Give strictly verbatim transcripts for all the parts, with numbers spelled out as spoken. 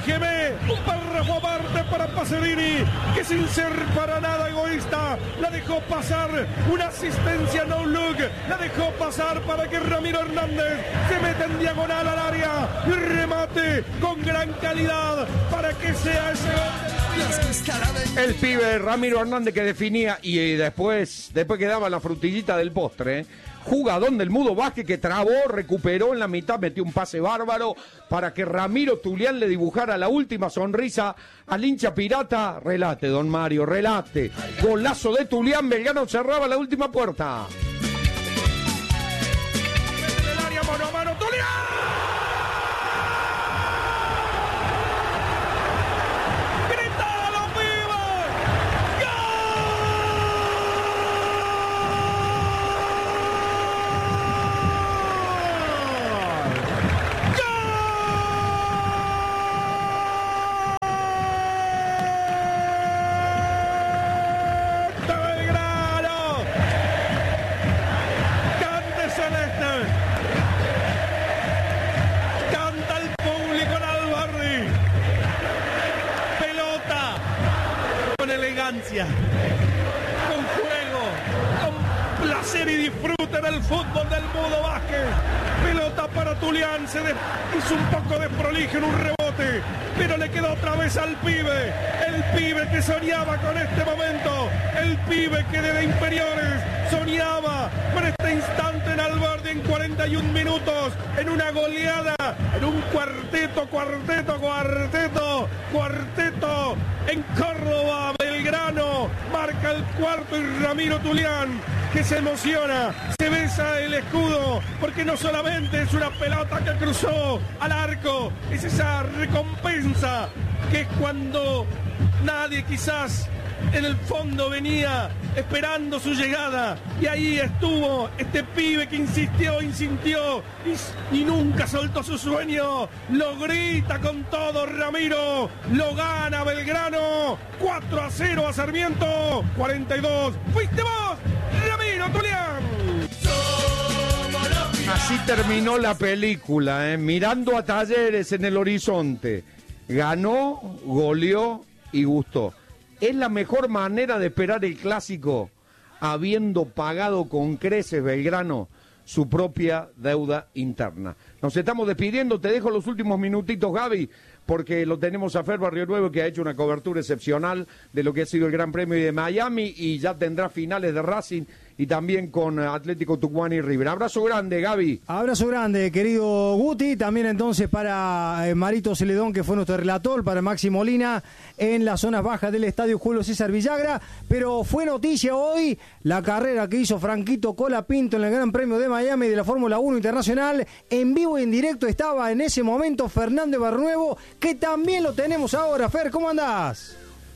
Corrígeme, un párrafo aparte para Pacerini, que sin ser para nada egoísta, la dejó pasar, una asistencia no look, la dejó pasar para que Ramiro Hernández se meta en diagonal al área y remate con gran calidad para que sea ese gol. El pibe Ramiro Hernández que definía y, y después, después quedaba la frutillita del postre, ¿eh? Jugadón del Mudo Vázquez que trabó, recuperó en la mitad, metió un pase bárbaro para que Ramiro Tulián le dibujara la última sonrisa al hincha pirata. Relate, don Mario, relate. Golazo de Tulián, Belgrano cerraba la última puerta. En el área, mano a mano, Tulián. Con juego, con placer y disfrute del fútbol del Mudo Vázquez. Pelota para Tulián, se de, hizo un poco de prolijo en un rebote, pero le quedó otra vez al pibe, el pibe que soñaba con este momento, el pibe que desde inferiores soñaba con este instante en Alberdi en cuarenta y un minutos, en una goleada, en un cuarteto, cuarteto, cuarteto, cuarteto en Córdoba. Belgrano marca el cuarto y Ramiro Tulián, que se emociona, se besa el escudo, porque no solamente es una pelota que cruzó al arco, es esa recompensa que es cuando nadie quizás en el fondo venía esperando su llegada, y ahí estuvo este pibe que insistió, insistió y, y nunca soltó su sueño. Lo grita con todo Ramiro, lo gana Belgrano, cuatro a cero a Sarmiento, cuarenta y dos, fuiste vos, Ramiro Tulián. Así terminó la película, ¿eh? Mirando a Talleres en el horizonte, ganó, goleó y gustó. Es la mejor manera de esperar el clásico, habiendo pagado con creces Belgrano su propia deuda interna. Nos estamos despidiendo, te dejo los últimos minutitos, Gaby, porque lo tenemos a Fer Barrio Nuevo, que ha hecho una cobertura excepcional de lo que ha sido el Gran Premio de Miami, y ya tendrá finales de Racing y también con Atlético Tucumán y River. Abrazo grande, Gaby. Abrazo grande, querido Guti. También entonces para eh, Marito Celedón, que fue nuestro relator, para Maxi Molina en las zonas bajas del estadio Julio César Villagra. Pero fue noticia hoy la carrera que hizo Franquito Colapinto en el Gran Premio de Miami de la Fórmula uno Internacional. En vivo y en directo estaba en ese momento Fernando Barnuevo, que también lo tenemos ahora. Fer, ¿cómo andás?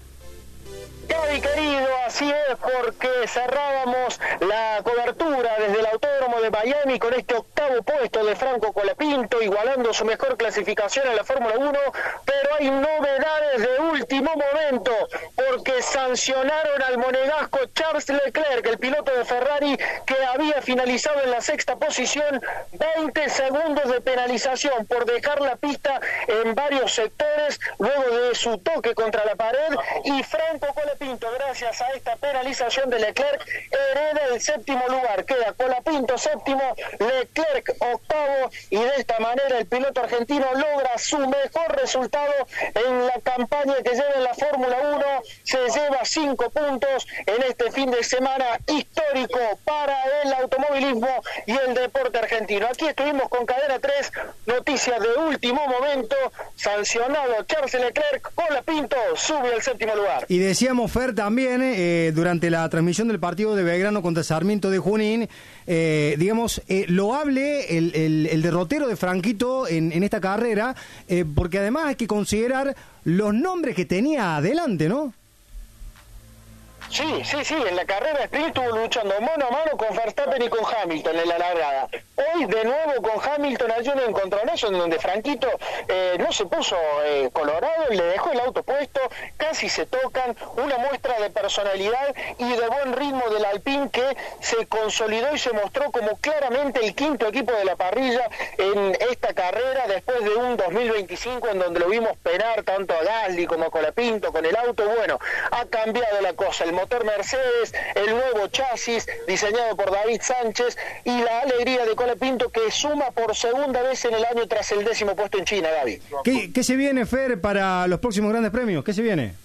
Gaby, querido, así es, porque cerrábamos la cobertura desde el Autódromo de Miami con este octavo puesto de Franco Colapinto, igualando su mejor clasificación en la Fórmula uno, pero hay novedades de último momento, porque sancionaron al monegasco Charles Leclerc, el piloto de Ferrari, que había finalizado en la sexta posición, veinte segundos de penalización por dejar la pista en varios sectores, luego de su toque contra la pared, y Franco Colapinto, gracias a esta penalización de Leclerc, hereda el séptimo lugar. Queda Colapinto séptimo, Leclerc octavo, y de esta manera el piloto argentino logra su mejor resultado en la campaña que lleva en la Fórmula uno. Se lleva cinco puntos en este fin de semana histórico para el automovilismo y el deporte argentino. Aquí estuvimos con Cadena tres, noticias de último momento, sancionado Charles Leclerc, Colapinto sube al séptimo lugar. Y decíamos, Fer, también eh, durante la transmisión del partido de Belgrano contra Sarmiento de Junín, eh, digamos, eh, loable el, el, el derrotero de Franquito en, en esta carrera, eh, porque además hay que considerar los nombres que tenía adelante, ¿no? Sí, sí, sí, en la carrera sprint estuvo luchando mano a mano con Verstappen y con Hamilton en la largada. Hoy de nuevo con Hamilton hay un encontronazo en donde Franquito eh, no se puso eh, colorado, le dejó el auto puesto, casi se tocan, una muestra de personalidad y de buen ritmo del Alpine que se consolidó y se mostró como claramente el quinto equipo de la parrilla en esta carrera después de un dos mil veinticinco en donde lo vimos penar tanto a Gasly como a Colapinto con el auto. Bueno, ha cambiado la cosa, el motor Mercedes, el nuevo chasis diseñado por David Sánchez y la alegría de Colapinto que suma por segunda vez en el año tras el décimo puesto en China, Gaby. ¿Qué, qué se viene, Fer, para los próximos grandes premios? ¿Qué se viene?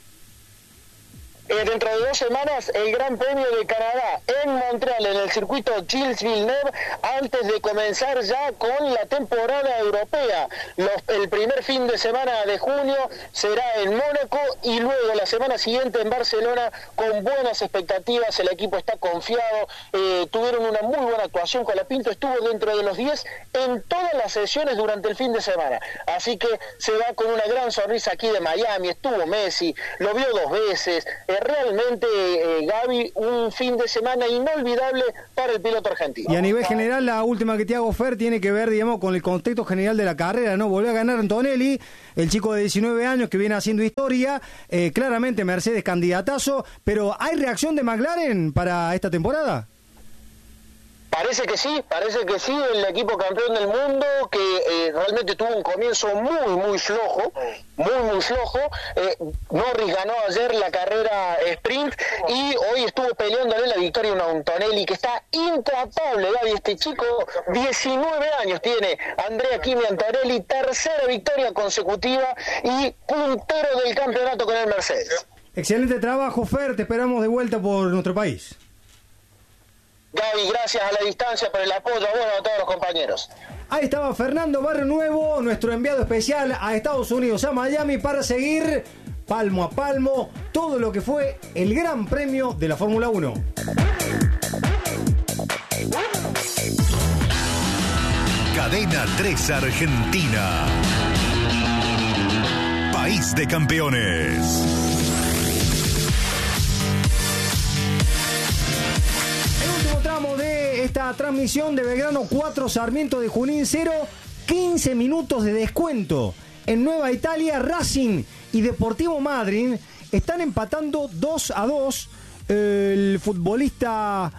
Eh, dentro de dos semanas el Gran Premio de Canadá en Montreal, en el circuito Gilles Villeneuve, antes de comenzar ya con la temporada europea. Los, el primer fin de semana de junio será en Mónaco y luego la semana siguiente en Barcelona con buenas expectativas. El equipo está confiado, eh, tuvieron una muy buena actuación. Colapinto estuvo dentro de los diez en todas las sesiones durante el fin de semana, así que se va con una gran sonrisa aquí de Miami. Estuvo Messi, lo vio dos veces. eh, Realmente, eh, Gaby, un fin de semana inolvidable para el piloto argentino. Y a nivel general, la última que te hago, Fer, tiene que ver, digamos, con el contexto general de la carrera, ¿no? Volvió a ganar Antonelli, el chico de diecinueve años que viene haciendo historia, eh, claramente Mercedes candidatazo, pero ¿hay reacción de McLaren para esta temporada? Parece que sí, parece que sí, el equipo campeón del mundo que eh, realmente tuvo un comienzo muy, muy flojo, muy, muy flojo. Eh, Norris ganó ayer la carrera sprint y hoy estuvo peleándole la victoria a un Antonelli que está intratable, Gaby, este chico, diecinueve años tiene, Andrea Kimi Antonelli, tercera victoria consecutiva y puntero del campeonato con el Mercedes. Excelente trabajo, Fer, te esperamos de vuelta por nuestro país. Gaby, gracias a la distancia por el apoyo, bueno, a todos los compañeros. Ahí estaba Fernando Barrio Nuevo, nuestro enviado especial a Estados Unidos, a Miami, para seguir palmo a palmo todo lo que fue el Gran Premio de la Fórmula uno. Cadena tres Argentina. País de campeones. De esta transmisión de Belgrano cuatro, Sarmiento de Junín cero, quince minutos de descuento. En Nueva Italia, Racing y Deportivo Madryn están empatando dos a dos. El futbolista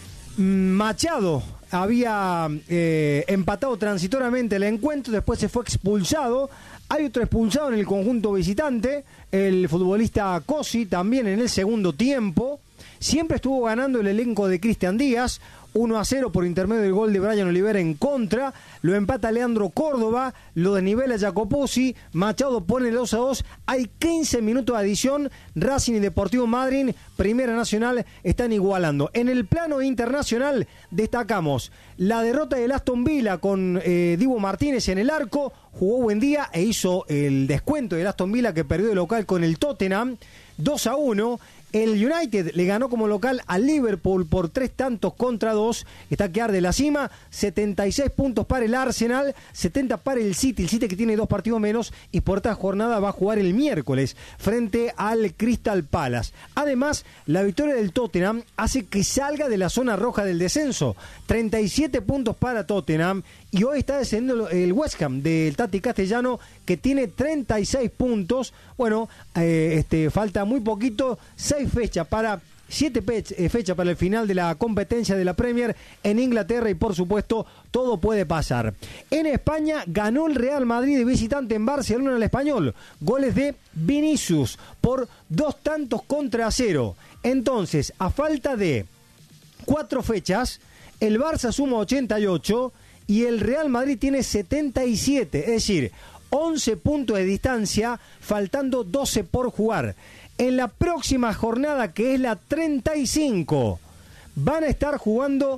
Machado había eh, empatado transitoriamente el encuentro, después se fue expulsado. Hay otro expulsado en el conjunto visitante, el futbolista Cosi, también en el segundo tiempo. Siempre estuvo ganando el elenco de Cristian Díaz, uno a cero por intermedio del gol de Brian Olivera en contra. Lo empata Leandro Córdoba, lo desnivela Jacopuzzi, Machado pone el dos a dos. Hay quince minutos de adición. Racing y Deportivo Madryn, Primera Nacional, están igualando. En el plano internacional destacamos la derrota del Aston Villa con eh, Dibu Martínez en el arco. Jugó buen día e hizo el descuento del Aston Villa que perdió de local con el Tottenham, dos a uno. El United le ganó como local al Liverpool por tres tantos contra dos. Está que arde la cima. setenta y seis puntos para el Arsenal, setenta para el City. El City que tiene dos partidos menos y por esta jornada va a jugar el miércoles frente al Crystal Palace. Además, la victoria del Tottenham hace que salga de la zona roja del descenso. treinta y siete puntos para Tottenham. Y hoy está descendiendo el West Ham del Tati Castellano, que tiene treinta y seis puntos. Bueno, eh, este, falta muy poquito, seis fechas para, siete fe- fechas para el final de la competencia de la Premier en Inglaterra y por supuesto todo puede pasar. En España ganó el Real Madrid de visitante en Barcelona al Español. Goles de Vinicius por dos tantos contra cero. Entonces, a falta de cuatro fechas, el Barça suma ochenta y ocho y el Real Madrid tiene setenta y siete, es decir, once puntos de distancia, faltando doce por jugar. En la próxima jornada, que es la treinta y cinco, van a estar jugando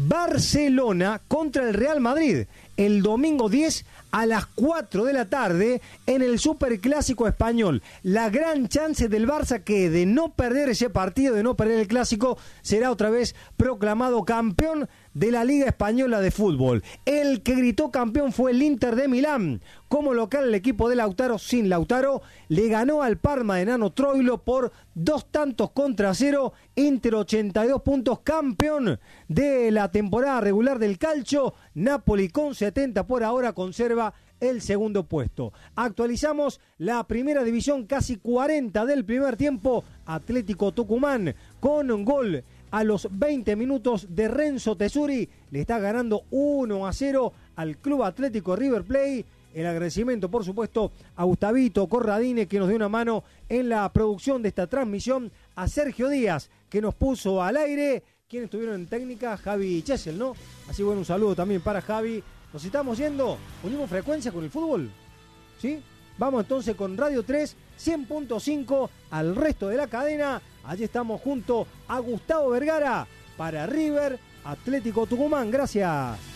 Barcelona contra el Real Madrid el domingo diez a las cuatro de la tarde en el Superclásico español. La gran chance del Barça que de no perder ese partido, de no perder el Clásico, será otra vez proclamado campeón de la Liga Española de Fútbol. El que gritó campeón fue el Inter de Milán. Como local, el equipo de Lautaro, sin Lautaro, le ganó al Parma de Nano Troilo por dos tantos contra cero. Inter ochenta y dos puntos, campeón de la temporada regular del calcio. Napoli con setenta por ahora conserva el segundo puesto. Actualizamos la primera división, casi cuarenta del primer tiempo. Atlético Tucumán con un gol a los veinte minutos de Renzo Tesuri. Le está ganando uno a cero al Club Atlético River Plate. El agradecimiento, por supuesto, a Gustavito Corradine, que nos dio una mano en la producción de esta transmisión. A Sergio Díaz, que nos puso al aire. Quienes estuvieron en técnica, Javi Chesel, ¿no? Así bueno, un saludo también para Javi. Nos estamos yendo, unimos frecuencia con el fútbol, ¿sí? Vamos entonces con Radio tres, cien punto cinco, al resto de la cadena. Allí estamos junto a Gustavo Vergara para River Atlético Tucumán. Gracias.